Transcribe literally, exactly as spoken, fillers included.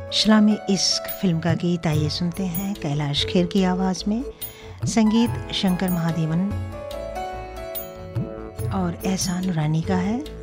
शलामे इश्क फिल्म का गीत आइए सुनते हैं कैलाश खेर की आवाज़ में। संगीत शंकर महादेवन और एहसान नूरानी का है।